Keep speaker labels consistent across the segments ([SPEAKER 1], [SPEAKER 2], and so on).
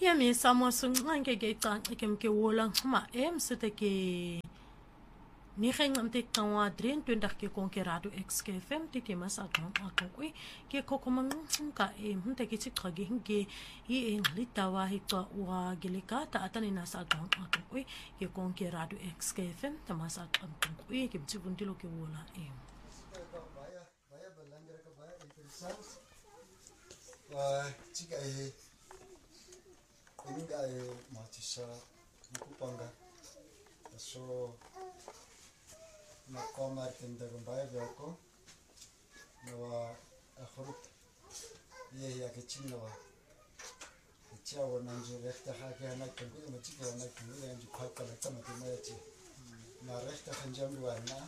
[SPEAKER 1] Ya mi samo sungange ke tsanke ke wolang ma sete ke ni khengam te kanwa dren tunda ke konkerado XKFM te ke masa kan akoi ke kokomang ka te ke chikhage nge I litawa hitwa wa geleka ta atani nasa kan akoi ke konkerado XKFM ta masa kan akoi ke btibundilo ke wola
[SPEAKER 2] Vaya belangrijke baie interessant. Chika inga matisa mukupanga. So na koma tenda baie vyako. Na akhurut ya kichina wa. Chia wana nje rechter haki ana kungu machika wana kungu ya nje paka la kama tumayachi. Na rechter hanjambi wana.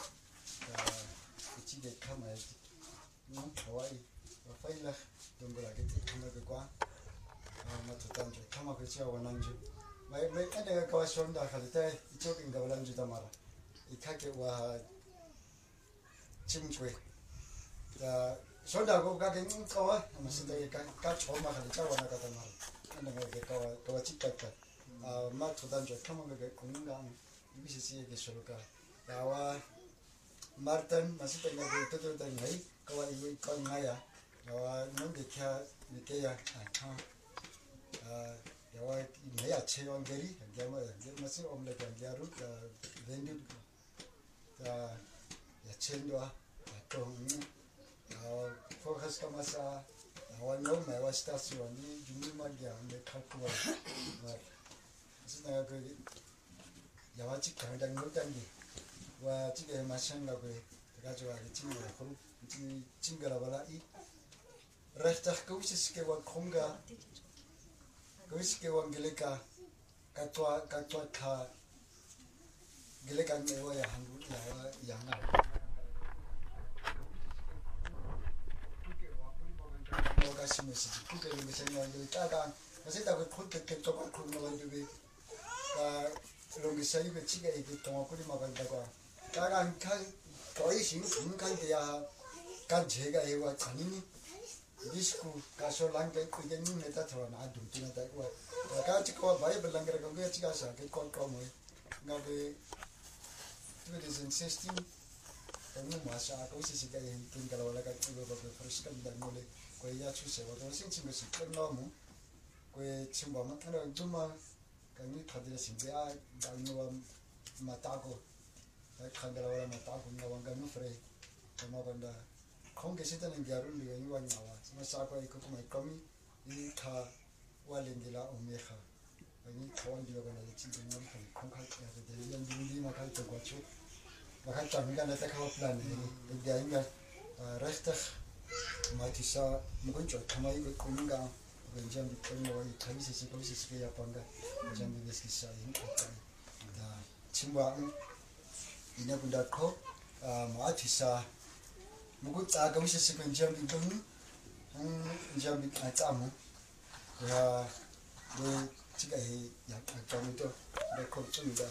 [SPEAKER 2] Chige kama yake Hawaii wafaila dongola kete kama kwa matutanje kama kuchia wananje mai kada kwa shonda kalita ichoki ngabalanje tamara ikake wa chimchwe ya shonda go kake nkawa amasita ka choma kalita wana katamara anda kwa chikaka matutanje kama kunga ibisi yake shoroka yawa Martin masih tengah betul tengah kawan ibu kawan ngaya, kawan nanti kia kawan ngaya cewang geri, dia masih omlet dia rut vendut, ya cendua, atau fokus ke masa kawan ngau mewah stasiun ni jumlah magia mereka kuat, masih tengah ke, ya wajib kadang ngutang ni. 와 지게 마찬가지고 가지고 아기 친구가 그룹 친구라 봐라 이 레스터 거기서게 와 공가 거기서게 와 길까 가토아 타 길까 내와야 한국이야 양아 뭐가 심으시지 그게 뭐 생각이 따가 그래서 그 콘택트 좀 그런 거 가지고 롱이 사이버 치게 이게 동아구리 막한다고 까간 거의 금간대야 간 제가 이거 잔인이 디스코 가솔랑게 그게 님에다 더 나도 지나다 이거 같이 거 많이 벌랑게 거기 찍어서 그 꼴꼴뭐 나게 2016 너무 마샤 거기서가 인간가라가 그거 프로시간 달모레 거기야 추세와 신친구 시간 너무 그 친구만 하나 좀만 kami kadira simbea dalnuwa matago khandala wala matago ngawang kami free kama banda konge sita ngiarun liya yuwa ngawa masako iko kuma kami I tha walindila omeha ani kawan dia bana chintu ngam kongkal ya de yang dindi makal to kwachu makal tamga na ta kawa plan ni dia inga rechter matisa muguncho kama iko kunga benjam dikono wai khamisi sike ya panga benjam biski sa in da chimba ina bunda ko ma thisa mugu ta ga wisi sike benjam dikono benjam bi atsamu ya we chiga he ya akamu to da ko tunda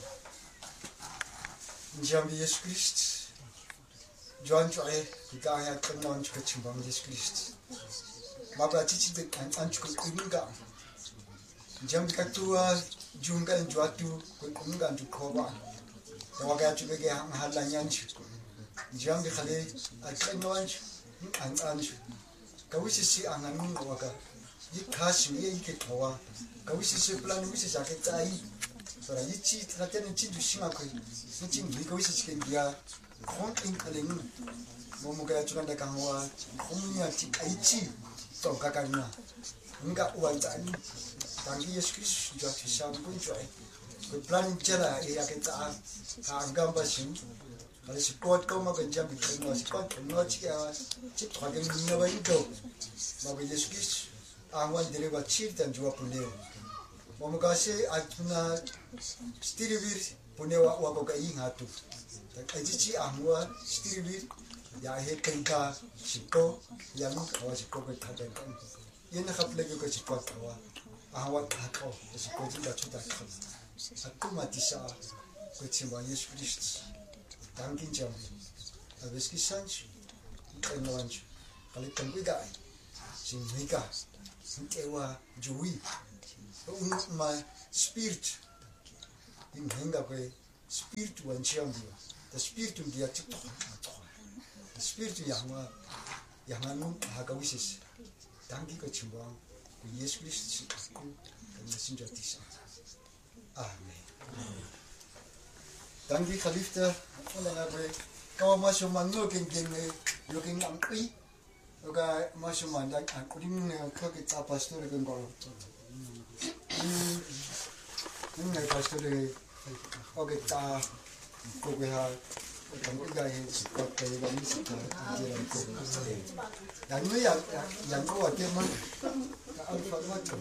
[SPEAKER 2] benjam bi Yesu Christ John Joy ka ya kono chika chimba Yesu Christ Maba cici de anchuk kuninga jamka tua junga njwatu kuninga njukoba waga chuke ge halanyanchu jambi khale akanwanchu ananchu kawisi si ananu waga yikashi yike towa kawisi si plan wisi sake tai sora yichi tratene chindu shima ko chin ni kawisi sike dia kontin kaleng momuga chukanda kanwa khumnya chi aichi to kakanya nga uwanzani tangi Yesu Kristo ndio tushampunjwa kwa plan jela ya kita angamba shin ale support kama benjam bitno support no chiya chip twage minna baito mabe Yesu Kristo angwan dereba chirtan jwa puneo momugase atuna stirivir punewa waboga ingatu tajichi amwa stirivir ya he kenka shiko yang kawa shiko ko thada kan yen khaple ko shiko kawa awa khako shiko jinda chuta kan sakku matisa ko chimba Yesu Christ tangkin jam abeski sanch kanwanch kali tangbiga sinhika sinkewa juwi ma espírito em henga que espírito antiambio the espírito dia tipo espírito yang anu hagawisis dangi ke chimbang ku Yesus Kristus ku dan sinjatisa amen dangi khalifta oleh apa kau masuk manglo geng looking angki oga masuk mandak akuring ke kita pastor ke ngol ini pastor oke ta kowe ha kamu gaya seperti kami sekarang yang kau ada mana alfa macam